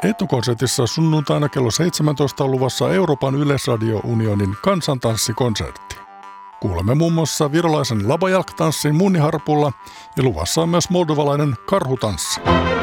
Heittokonsertissa sunnuntaina kello 17 on luvassa Euroopan Yleisradio-unionin kansantanssikonsertti. Kuulemme muun muassa virolaisen labajalk-tanssin munniharpulla ja luvassa on myös moldovalainen karhutanssi.